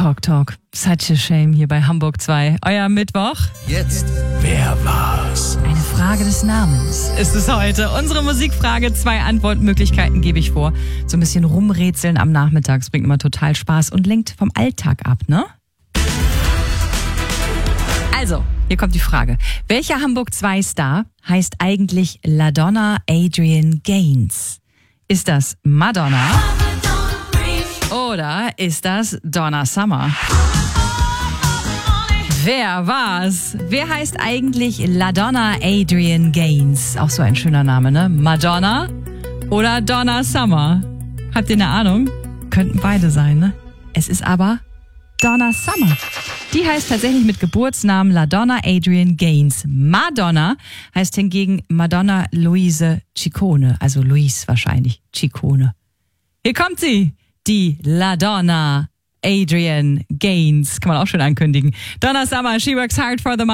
Talk. Such a shame hier bei Hamburg 2. Euer Mittwoch. Jetzt, wer war's? Eine Frage des Namens ist es heute. Unsere Musikfrage, 2 Antwortmöglichkeiten gebe ich vor. So ein bisschen rumrätseln am Nachmittag, das bringt immer total Spaß und lenkt vom Alltag ab, ne? Also, hier kommt die Frage. Welcher Hamburg 2-Star heißt eigentlich LaDonna Adrienne Gaines? Ist das Madonna? Oder ist das Donna Summer? Wer war's? Wer heißt eigentlich LaDonna Adrienne Gaines? Auch so ein schöner Name, ne? Madonna oder Donna Summer? Habt ihr eine Ahnung? Könnten beide sein, ne? Es ist aber Donna Summer. Die heißt tatsächlich mit Geburtsnamen LaDonna Adrienne Gaines. Madonna heißt hingegen Madonna Louise Ciccone. Also Louise wahrscheinlich, Ciccone. Hier kommt sie, die LaDonna Adrienne Gaines. Kann man auch schön ankündigen. Donna Summer, she works hard for the money.